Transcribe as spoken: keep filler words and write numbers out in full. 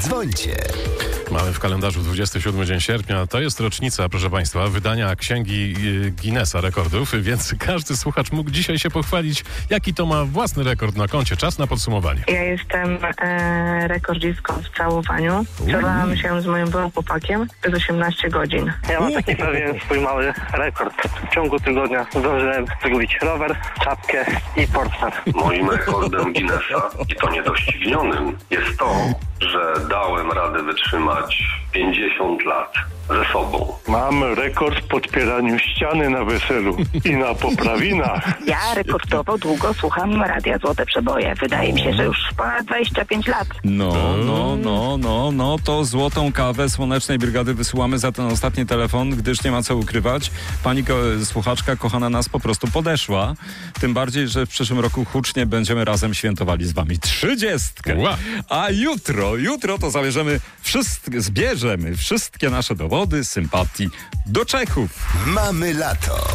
Dzwońcie. Mamy w kalendarzu dwudziestego siódmego dzień sierpnia. To jest rocznica, proszę Państwa, wydania Księgi Guinnessa Rekordów, więc każdy słuchacz mógł dzisiaj się pochwalić, jaki to ma własny rekord na koncie. Czas na podsumowanie. Ja jestem e, rekordzistką w całowaniu. Całowałam się z moim byłym chłopakiem przez osiemnaście godzin. Ja mam taki pewien swój mały rekord. W ciągu tygodnia zdążyłem zgubić rower, czapkę i portfel. Moim rekordem Guinnessa, i to niedoścignionym, jest to, że dałem radę wytrzymać pięćdziesiąt lat ze sobą. Mam rekord w podpieraniu ściany na weselu i na poprawinach. Ja rekordowo długo słucham Radia Złote Przeboje. Wydaje mi się, że już ponad dwadzieścia pięć lat. No, no, no, no, no, to złotą kawę Słonecznej Brygady wysyłamy za ten ostatni telefon, gdyż nie ma co ukrywać. Pani ko- słuchaczka kochana nas po prostu podeszła. Tym bardziej, że w przyszłym roku hucznie będziemy razem świętowali z wami trzydziestkę. Ła. A jutro, jutro to zabierzemy wszystkie, zbierzemy wszystkie nasze dowody sympatii do Czechów. Mamy lato.